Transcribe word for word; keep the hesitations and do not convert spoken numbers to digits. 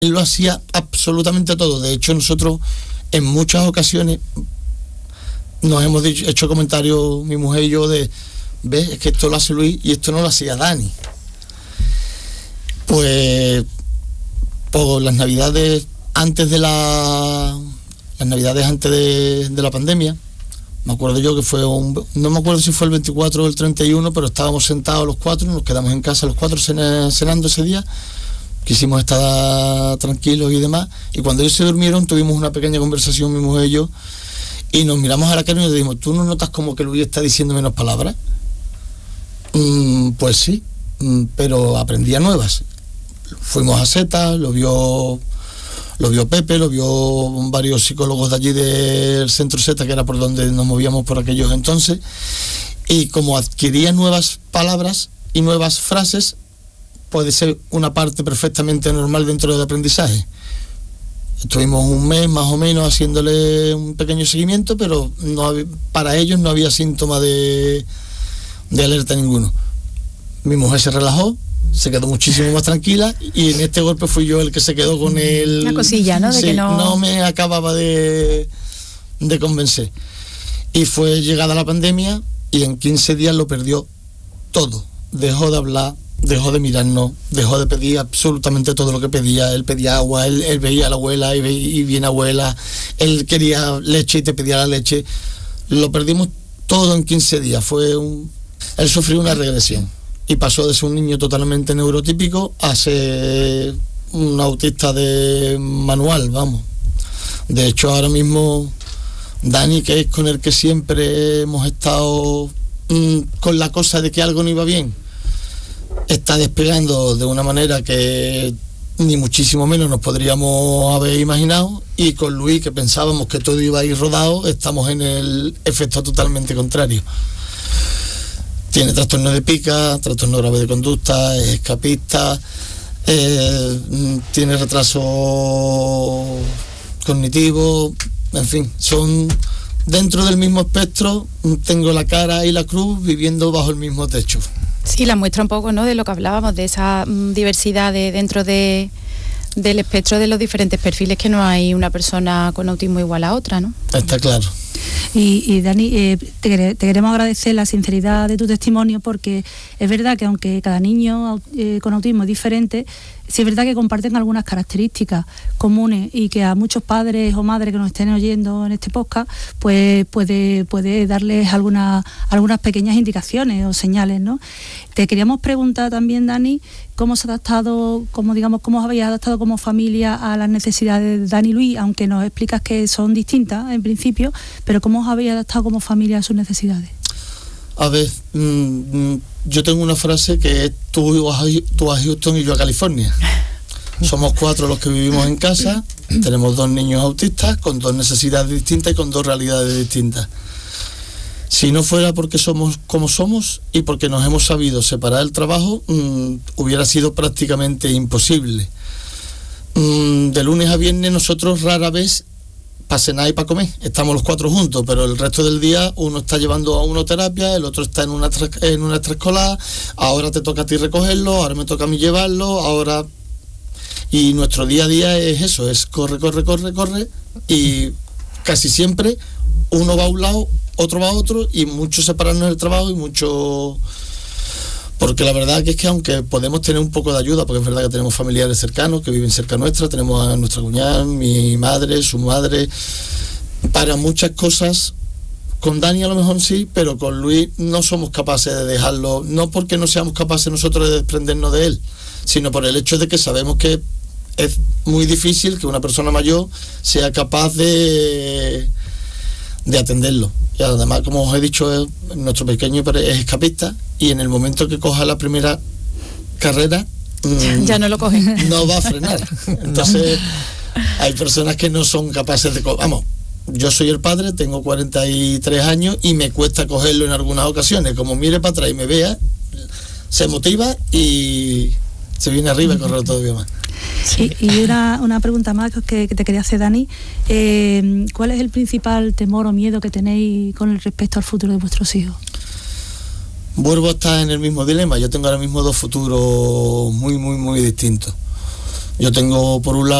Él lo hacía absolutamente todo. De hecho, nosotros en muchas ocasiones nos hemos dicho, hecho comentarios, mi mujer y yo, de, ves, es que esto lo hace Luis y esto no lo hacía Dani. Pues por las navidades antes de la las navidades antes de, de la pandemia, me acuerdo yo que fue un, no me acuerdo si fue el veinticuatro o el treinta y uno, pero estábamos sentados los cuatro, nos quedamos en casa los cuatro cenando ese día, quisimos estar tranquilos y demás, y cuando ellos se durmieron tuvimos una pequeña conversación, mi mujer y yo, y nos miramos a la cara y nos dijimos, ¿tú no notas como que Luis está diciendo menos palabras? Mm, pues sí, mm, pero aprendía nuevas. Fuimos a Z, lo vio lo vio Pepe, lo vio varios psicólogos de allí del centro Z, que era por donde nos movíamos por aquellos entonces, y como adquiría nuevas palabras y nuevas frases, puede ser una parte perfectamente normal dentro del aprendizaje. Estuvimos un mes más o menos haciéndole un pequeño seguimiento, pero no había, para ellos no había síntoma de, de alerta ninguno. Mi mujer se relajó, se quedó muchísimo más tranquila, y en este golpe fui yo el que se quedó con el... Una cosilla, ¿no? De sí, que no... no me acababa de, de convencer. Y fue llegada la pandemia y en quince días lo perdió todo. Dejó de hablar, dejó de mirarnos, dejó de pedir absolutamente todo lo que pedía. Él pedía agua, él, él veía a la abuela y, ve, y viene abuela, él quería leche y te pedía la leche. Lo perdimos todo en quince días. Fue un... Él sufrió una regresión y pasó de ser un niño totalmente neurotípico a ser un autista de manual, vamos. De hecho, ahora mismo Dani, que es con el que siempre hemos estado mmm, con la cosa de que algo no iba bien, está despegando de una manera que ni muchísimo menos nos podríamos haber imaginado, y con Luis, que pensábamos que todo iba a ir rodado, estamos en el efecto totalmente contrario. Tiene trastorno de pica, trastorno grave de conducta, es escapista, eh, tiene retraso cognitivo, en fin, son dentro del mismo espectro. Tengo la cara y la cruz viviendo bajo el mismo techo. Sí, la muestra un poco, ¿no?, de lo que hablábamos, de esa mm, diversidad de, dentro de, del espectro de los diferentes perfiles, que no hay una persona con autismo igual a otra, ¿no? Está claro. Y, y Dani, eh, te, te queremos agradecer la sinceridad de tu testimonio, porque es verdad que aunque cada niño eh, con autismo es diferente, sí es verdad que comparten algunas características comunes, y que a muchos padres o madres que nos estén oyendo en este podcast, pues puede, puede darles algunas, algunas pequeñas indicaciones o señales, ¿no? Te queríamos preguntar también, Dani, cómo se ha adaptado, cómo digamos, cómo os habéis adaptado como familia a las necesidades de Dani y Luis, aunque nos explicas que son distintas en principio, pero cómo os habéis adaptado como familia a sus necesidades. A ver, mmm, yo tengo una frase que es tú, tú a Houston y yo a California. Somos cuatro los que vivimos en casa, tenemos dos niños autistas con dos necesidades distintas y con dos realidades distintas. Si no fuera porque somos como somos y porque nos hemos sabido separar el trabajo, mmm, hubiera sido prácticamente imposible. Mmm, de lunes a viernes nosotros rara vez para cenar y para comer, estamos los cuatro juntos, pero el resto del día uno está llevando a uno terapia, el otro está en una, en una extraescolar, ahora te toca a ti recogerlo, ahora me toca a mí llevarlo, ahora... Y nuestro día a día es eso, es corre, corre, corre, corre, y casi siempre uno va a un lado, otro va a otro, y mucho separarnos del trabajo y mucho... Porque la verdad que es que aunque podemos tener un poco de ayuda, porque es verdad que tenemos familiares cercanos que viven cerca nuestra, tenemos a nuestra cuñada, mi madre, su madre, para muchas cosas, con Dani a lo mejor sí, pero con Luis no somos capaces de dejarlo, no porque no seamos capaces nosotros de desprendernos de él, sino por el hecho de que sabemos que es muy difícil que una persona mayor sea capaz de, de atenderlo. Y además, como os he dicho, nuestro pequeño es escapista, y en el momento que coja la primera carrera mmm, ya no lo coge, no va a frenar. Entonces hay personas que no son capaces de co- vamos, yo soy el padre, tengo cuarenta y tres años y me cuesta cogerlo en algunas ocasiones. Como mire para atrás y me vea, se motiva y se viene arriba y corre todavía más. Sí. Y, y una, una pregunta más que, que te quería hacer, Dani. Eh, ¿Cuál es el principal temor o miedo que tenéis con respecto al futuro de vuestros hijos? Vuelvo a estar en el mismo dilema. Yo tengo ahora mismo dos futuros muy, muy, muy distintos. Yo tengo por un lado